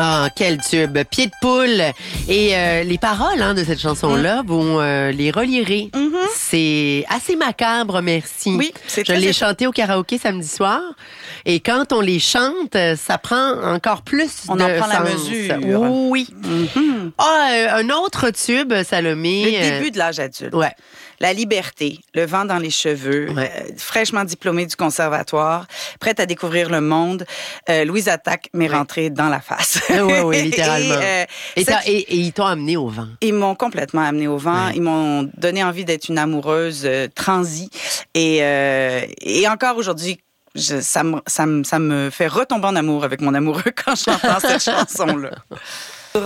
Ah, quel tube. Pied de poule. Et les paroles de cette chanson-là, vous les relirez. C'est assez macabre, merci. Oui, c'est Je très l'ai chanté au karaoké samedi soir. Et quand on les chante, ça prend encore plus On de en prend la sens. mesure. Oui. Un autre tube, Salomé. Le début de l'âge adulte. Ouais. La liberté, le vent dans les cheveux, fraîchement diplômée du conservatoire, prête à découvrir le monde. Louise Attaque m'est rentrée dans la face. Oui, littéralement. Et ils t'ont amené au vent. Ils m'ont complètement amené au vent. Ouais. Ils m'ont donné envie d'être une amoureuse transie. Et encore aujourd'hui, ça me fait retomber en amour avec mon amoureux quand j'entends cette chanson-là.